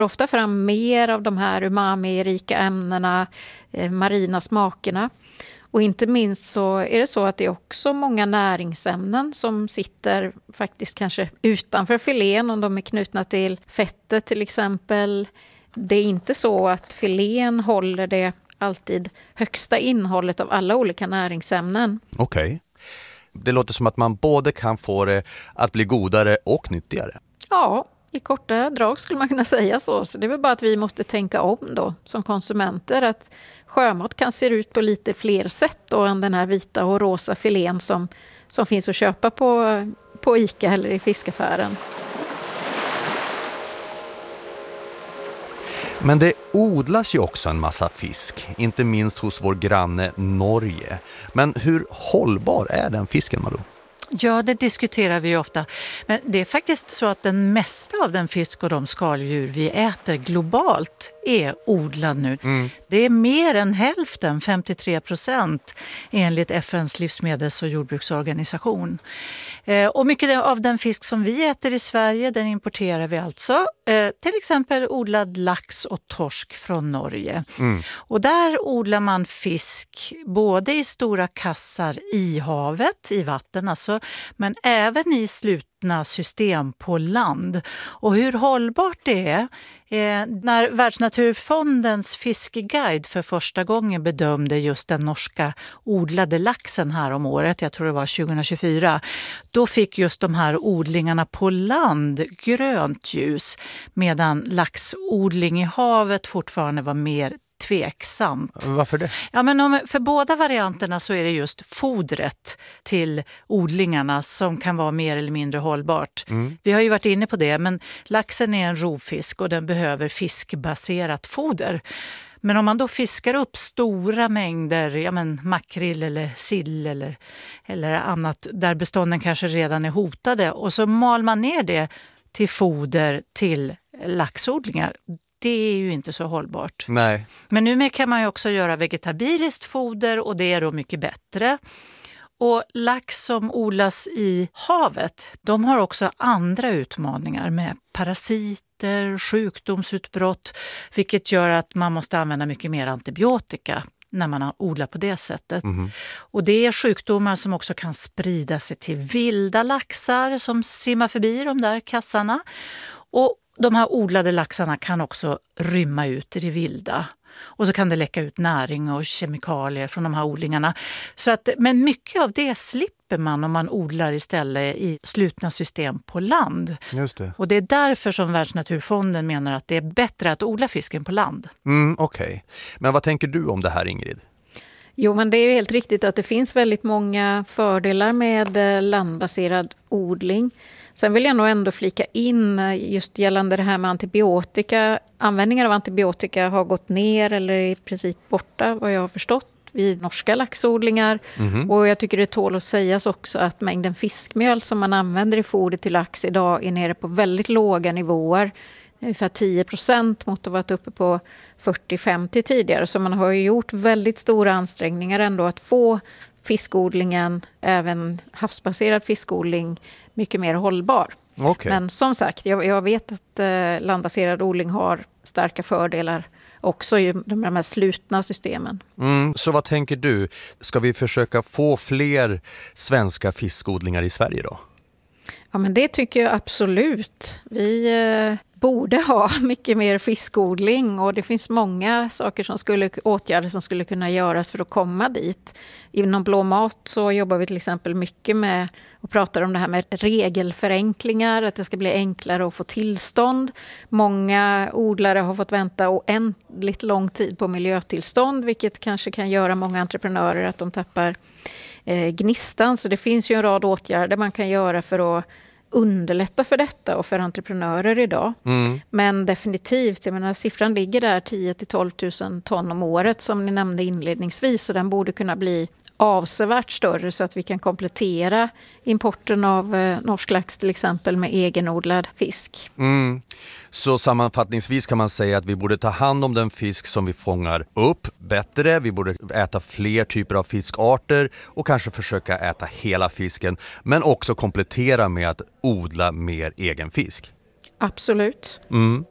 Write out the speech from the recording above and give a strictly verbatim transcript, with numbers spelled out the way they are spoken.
ofta fram mer av de här umami-rika ämnena, eh, marina smakerna. Och inte minst så är det så att det är också många näringsämnen som sitter faktiskt kanske utanför filén om de är knutna till fettet till exempel. Det är inte så att filén håller det alltid högsta innehållet av alla olika näringsämnen. Okej. Okay. Det låter som att man både kan få det att bli godare och nyttigare. Ja, i korta drag skulle man kunna säga så. Så det är väl bara att vi måste tänka om då som konsumenter. Att sjömat kan se ut på lite fler sätt då än den här vita och rosa filén som, som finns att köpa på, på Ica eller i fiskaffären. Men det odlas ju också en massa fisk, inte minst hos vår granne Norge. Men hur hållbar är den fisken, Malou? Ja, det diskuterar vi ju ofta. Men det är faktiskt så att den mesta av den fisk och de skaldjur vi äter globalt är odlad nu. Mm. Det är mer än hälften, femtiotre procent, enligt F N:s livsmedels- och jordbruksorganisation. Eh, och mycket av den fisk som vi äter i Sverige, den importerar vi alltså. Eh, till exempel odlad lax och torsk från Norge. Mm. Och där odlar man fisk både i stora kassar i havet, i vatten alltså, men även i slutna system på land. Och hur hållbart det är, eh, när Världsnaturfondens fiskeguide för första gången bedömde just den norska odlade laxen här om året, jag tror det var tjugohundratjugofyra, då fick just de här odlingarna på land grönt ljus, medan laxodling i havet fortfarande var mer tveksamt. Varför det? Ja, men om, för båda varianterna så är det just fodret till odlingarna som kan vara mer eller mindre hållbart. Mm. Vi har ju varit inne på det, men laxen är en rovfisk och den behöver fiskbaserat foder. Men om man då fiskar upp stora mängder, ja men makrill eller sill eller, eller annat där bestånden kanske redan är hotade, och så mal man ner det till foder till laxodlingar, det är ju inte så hållbart. Nej. Men nu kan man ju också göra vegetabiliskt foder och det är då mycket bättre. Och lax som odlas i havet, de har också andra utmaningar med parasiter, sjukdomsutbrott, vilket gör att man måste använda mycket mer antibiotika när man odlar på det sättet. Mm. Och det är sjukdomar som också kan sprida sig till vilda laxar som simmar förbi de där kassarna. Och de här odlade laxarna kan också rymma ut i det vilda. Och så kan det läcka ut näring och kemikalier från de här odlingarna. Så att, men mycket av det slipper man om man odlar istället i slutna system på land. Just det. Och det är därför som Världsnaturfonden menar att det är bättre att odla fisken på land. Mm, okej. Okay. Men vad tänker du om det här, Ingrid? Jo, men det är ju helt riktigt att det finns väldigt många fördelar med landbaserad odling. Sen vill jag nog ändå flika in just gällande det här med antibiotika. Användningen av antibiotika har gått ner eller i princip borta, vad jag har förstått, vid norska laxodlingar. Mm-hmm. Och jag tycker det tål att sägas också att mängden fiskmjöl som man använder i foder till lax idag är nere på väldigt låga nivåer. Ungefär tio procent mot att ha varit uppe på fyrtio till femtio tidigare. Så man har ju gjort väldigt stora ansträngningar ändå att få fiskodlingen, även havsbaserad fiskodling, mycket mer hållbar. Okay. Men som sagt, jag, jag vet att eh, landbaserad odling har starka fördelar också i de här slutna systemen. Mm, så vad tänker du? Ska vi försöka få fler svenska fiskodlingar i Sverige då? Ja, men det tycker jag absolut. Vi eh, borde ha mycket mer fiskodling och det finns många saker som skulle, åtgärder som skulle kunna göras för att komma dit. Inom Blå mat så jobbar vi till exempel mycket med och pratar om det här med regelförenklingar, att det ska bli enklare att få tillstånd. Många odlare har fått vänta oändligt lång tid på miljötillstånd, vilket kanske kan göra många entreprenörer att de tappar eh, gnistan. Så det finns ju en rad åtgärder man kan göra för att underlätta för detta och för entreprenörer idag. Mm. Men definitivt, jag menar, siffran ligger där tio till tolv tusen ton om året som ni nämnde inledningsvis, så den borde kunna bli avsevärt större så att vi kan komplettera importen av eh, norsk lax till exempel med egenodlad fisk. Mm. Så sammanfattningsvis kan man säga att vi borde ta hand om den fisk som vi fångar upp bättre. Vi borde äta fler typer av fiskarter och kanske försöka äta hela fisken, men också komplettera med att odla mer egen fisk. Absolut. Mm.